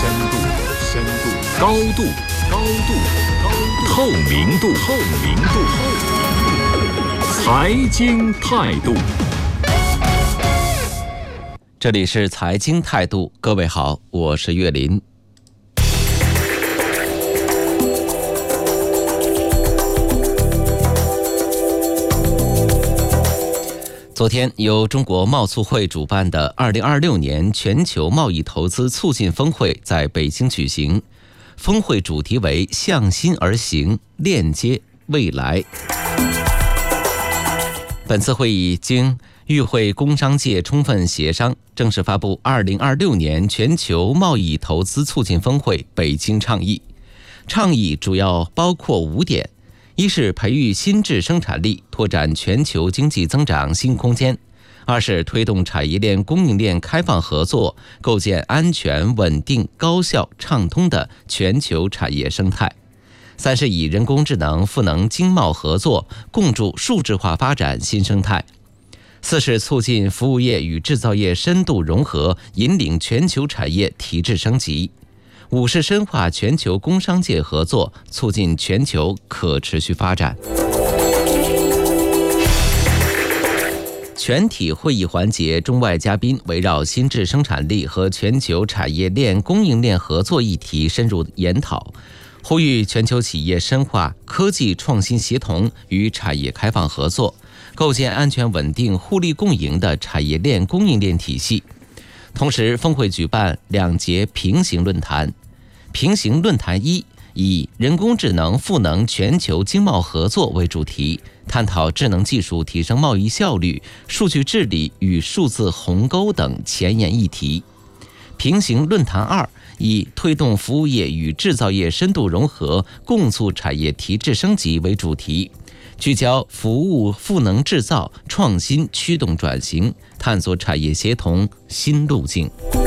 高度，透明度，财经态度。 这里是财经态度，各位好，我是岳林。昨天由中国贸促会主办的2026年全球贸易投资促进峰会在北京举行，峰会主题为向心而行，链接未来。本次会议经与会工商界充分协商，正式发布2026年全球贸易投资促进峰会北京倡议。倡议主要包括5点：一是培育新质生产力，拓展全球经济增长新空间；二是推动产业链供应链开放合作，构建安全、稳定、高效、畅通的全球产业生态；三是以人工智能赋能经贸合作，共筑数字化发展新生态；四是促进服务业与制造业深度融合，引领全球产业提质升级；五是深化全球工商界合作，促进全球可持续发展。全体会议环节中外嘉宾围绕新质生产力和全球产业链供应链合作议题深入研讨，呼吁全球企业深化科技创新协同与产业开放合作，构建安全稳定、互利共赢的产业链供应链体系。同时，峰会举办2节平行论坛。平行论坛1以人工智能赋能全球经贸合作为主题，探讨智能技术提升贸易效率、数据治理与数字鸿沟等前沿议题。平行论坛2以推动服务业与制造业深度融合，共促产业提质升级为主题，聚焦服务赋能制造、创新驱动转型，探索产业协同新路径。